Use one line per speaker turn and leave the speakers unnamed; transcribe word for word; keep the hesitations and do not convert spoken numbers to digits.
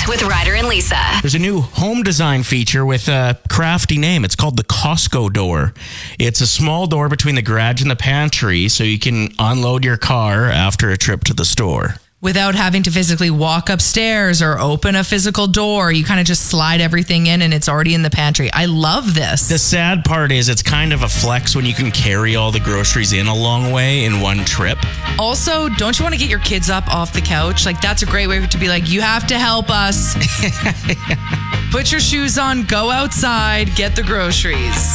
with Ryder and Lisa.
There's a new home design feature with a crafty name. It's called the Costco door. It's a small door between the garage and the pantry so you can unload your car after a trip to the store.
Without having to physically walk upstairs or open a physical door, you kind of just slide everything in and it's already in the pantry. I love this.
The sad part is it's kind of a flex when you can carry all the groceries in a long way in one trip.
Also, don't you want to get your kids up off the couch? Like, that's a great way to be like, you have to help us. Put your shoes on, go outside, get the groceries.